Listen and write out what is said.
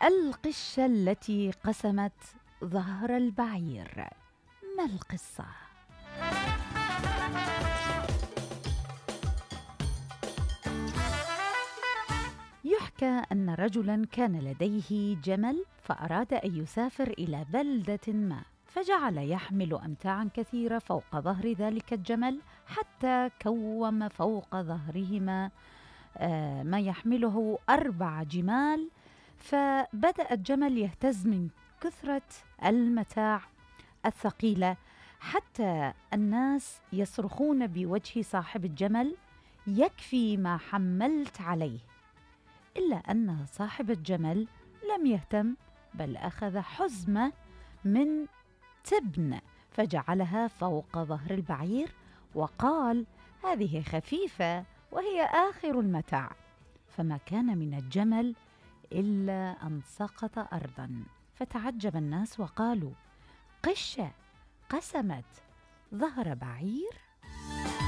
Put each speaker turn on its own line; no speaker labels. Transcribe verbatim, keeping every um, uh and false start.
القشة التي قسمت ظهر البعير، ما القصة؟ يحكى أن رجلاً كان لديه جمل فأراد أن يسافر إلى بلدة ما، فجعل يحمل أمتاعاً كثيرة فوق ظهر ذلك الجمل حتى كوم فوق ظهرهما آه ما يحمله أربع جمال. فبدأ الجمل يهتز من كثرة المتاع الثقيلة، حتى الناس يصرخون بوجه صاحب الجمل: يكفي ما حملت عليه. إلا أن صاحب الجمل لم يهتم، بل أخذ حزمة من تبن فجعلها فوق ظهر البعير وقال: هذه خفيفة وهي آخر المتاع. فما كان من الجمل إلا أن سقط أرضاً. فتعجب الناس وقالوا: قشة قسمت ظهر بعير؟